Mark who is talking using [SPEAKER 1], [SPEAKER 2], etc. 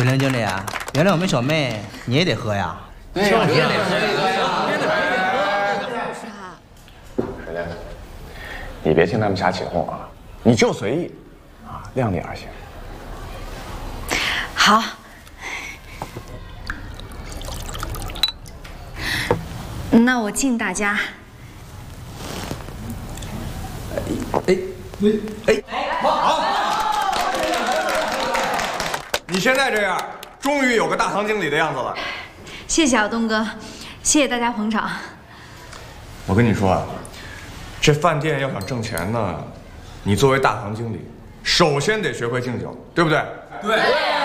[SPEAKER 1] 水灵经理啊，原谅我们小妹，你也得喝呀。
[SPEAKER 2] 对呀，你也得喝
[SPEAKER 3] 水灵，你别听他们瞎起哄啊，你就随意，啊，量力而行。
[SPEAKER 4] 好。那我敬大家。
[SPEAKER 5] 好！你现在这样，终于有个大堂经理的样子了。
[SPEAKER 4] 谢谢啊，东哥，谢谢大家捧场。
[SPEAKER 5] 我跟你说啊，这饭店要想挣钱呢，你作为大堂经理，首先得学会敬酒，对不对？
[SPEAKER 2] 对。